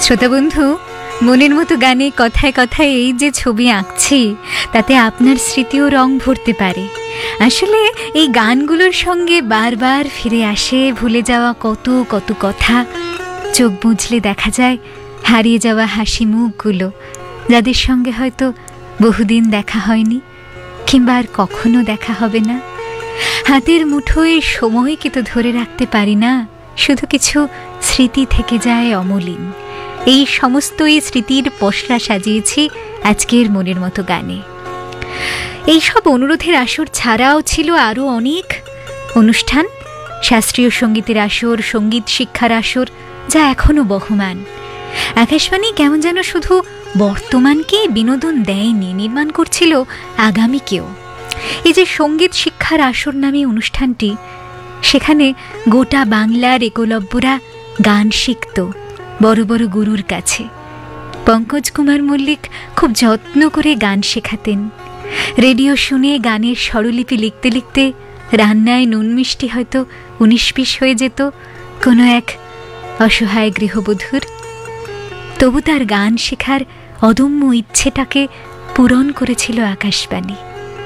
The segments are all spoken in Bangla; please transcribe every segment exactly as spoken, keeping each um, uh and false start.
শ্রোতা বন্ধু, মনের মতো গানে কথায় কথায় এই যে ছবি আঁকছি, তাতে আপনার স্মৃতিও রং ভরতে পারে। আসলে এই গানগুলোর সঙ্গে বারবার ফিরে আসে ভুলে যাওয়া কত কত কথা। চোখ বুঝলে দেখা যায় হারিয়ে যাওয়া হাসি মুখগুলো, যাদের সঙ্গে হয়তো বহুদিন দেখা হয়নি কিংবা আর কখনো দেখা হবে না। হাতের মুঠোয় সময়কে তো ধরে রাখতে পারি না, শুধু কিছু স্মৃতি থেকে যায় অমলিন। এই সমস্তই স্মৃতির পসরা সাজিয়েছি আজকের মনের মতো গানে। এই সব অনুরোধের আসর ছাড়াও ছিল আরও অনেক অনুষ্ঠান, শাস্ত্রীয় সঙ্গীতের আসর, সঙ্গীত শিক্ষার আসর, যা এখনও বহমান। আকাশবাণী কেমন যেন শুধু বর্তমানকে বিনোদন দেয়নি, নির্মাণ করছিল আগামীকেও। এই যে সঙ্গীত শিক্ষার আসর নামে অনুষ্ঠানটি, সেখানে গোটা বাংলার একলব্যরা গান শিখত বড় বড় গুরুর কাছে। পঙ্কজ কুমার মল্লিক খুব যত্ন করে গান শেখাতেন। রেডিও শুনে গানের স্বরলিপি লিখতে লিখতে রান্নায় নুন মিষ্টি হয়তো উনিশ বিশ হয়ে যেত কোনো এক অসহায় গৃহবধূর। তবু তার গান শেখার অদম্য ইচ্ছেটাকে পূরণ করেছিল আকাশবাণী।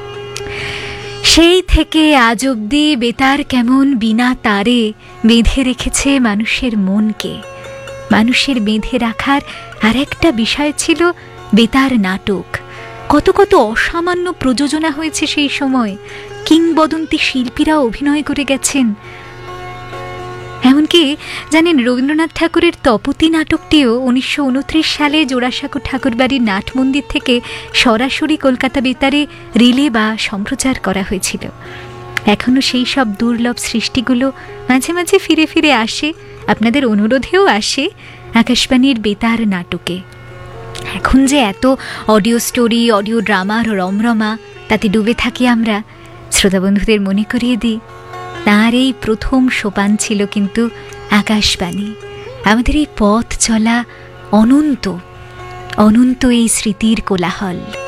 সেই থেকে আজ অবধি বেতার কেমন বিনা তারে বেঁধে রেখেছে মানুষের মনকে। মানুষের বেঁধে রাখার আর একটা বিষয় ছিল বেতার নাটক। কত কত অসামান্য প্রযোজনা হয়েছে সেই সময়, কিংবদন্তি শিল্পীরা অভিনয় করে গেছেন। এমনকি জানেন, রবীন্দ্রনাথ ঠাকুরের তপতী নাটকটিও উনিশশো উনত্রিশ সালে জোড়াসাঁকো ঠাকুরবাড়ির নাট মন্দির থেকে সরাসরি কলকাতা বেতারে রিলে বা সম্প্রচার করা হয়েছিল। এখনও সেই সব দুর্লভ সৃষ্টিগুলো মাঝে মাঝে ফিরে ফিরে আসে, আপনাদের অনুরোধেও আসে আকাশবাণীর বেতার নাটকে। এখন যে এত অডিও স্টোরি, অডিও ড্রামার রমরমা, তাতে ডুবে থাকি আমরা। শ্রোতা বন্ধুদের মনে করিয়ে দিই, তার এই প্রথম সোপান ছিল কিন্তু আকাশবাণী। আমাদের এই পথ চলা অনন্ত অনন্ত এই স্মৃতির কোলাহল।